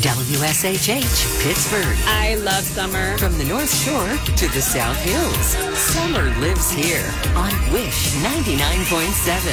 WSHH, Pittsburgh. I love summer. From the North Shore to the South Hills, summer lives here on Wish 99.7.